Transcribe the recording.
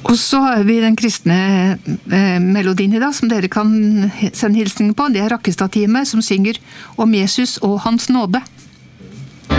Og så har vi den kristne melodien i dag, som dere kan sende hilsninger på. Det Rakkestad-teamet som synger om Jesus og hans nåde.